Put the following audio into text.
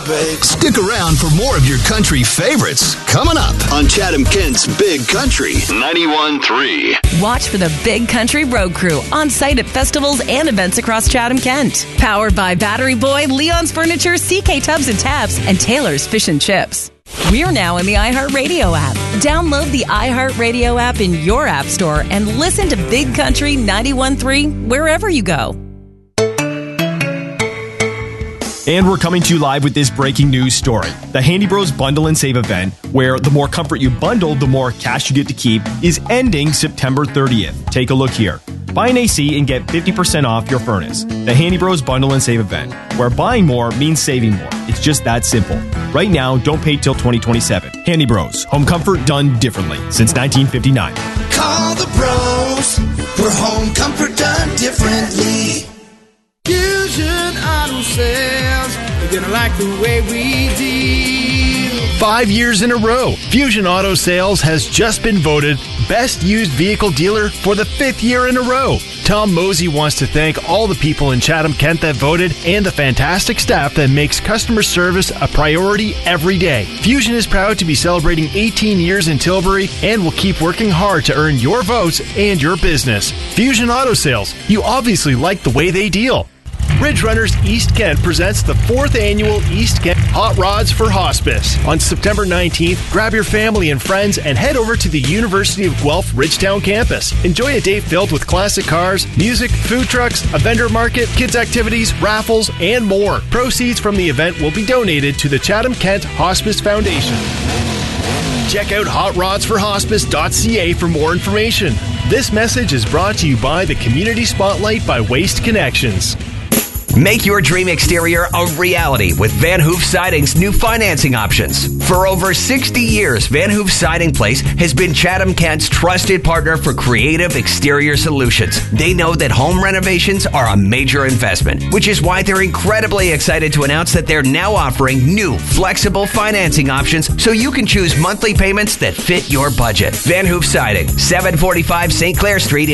Stick around for more of your country favorites coming up on Chatham-Kent's Big Country 91.3. Watch for the Big Country Road Crew on site at festivals and events across Chatham-Kent. Powered by Battery Boy, Leon's Furniture, CK Tubs and Tabs, and Taylor's Fish and Chips. We're now in the iHeartRadio app. Download the iHeartRadio app in your app store and listen to Big Country 91.3 wherever you go. And we're coming to you live with this breaking news story. The Handy Bros Bundle and Save event, where the more comfort you bundle, the more cash you get to keep, is ending September 30th. Take a look here. Buy an AC and get 50% off your furnace. The Handy Bros Bundle and Save event, where buying more means saving more. It's just that simple. Right now, don't pay till 2027. Handy Bros, home comfort done differently since 1959. Call the bros for home comfort done differently. Fusion Auto Sales, you're gonna like the way we deal. 5 years in a row, Fusion Auto Sales has just been voted Best Used Vehicle Dealer for the 5th year in a row. Tom Mosey wants to thank all the people in Chatham-Kent that voted and the fantastic staff that makes customer service a priority every day. Fusion is proud to be celebrating 18 years in Tilbury and will keep working hard to earn your votes and your business. Fusion Auto Sales, you obviously like the way they deal. Ridge Runners East Kent presents the 4th annual East Kent Hot Rods for Hospice. On September 19th, grab your family and friends and head over to the University of Guelph Ridgetown campus. Enjoy a day filled with classic cars, music, food trucks, a vendor market, kids activities, raffles, and more. Proceeds from the event will be donated to the Chatham-Kent Hospice Foundation. Check out hotrodsforhospice.ca for more information. This message is brought to you by the Community Spotlight by Waste Connections. Make your dream exterior a reality with Van Hoof Siding's new financing options. For over 60 years, Van Hoof Siding Place has been Chatham-Kent's trusted partner for creative exterior solutions. They know that home renovations are a major investment, which is why they're incredibly excited to announce that they're now offering new, flexible financing options so you can choose monthly payments that fit your budget. Van Hoof Siding, 745 St. Clair Street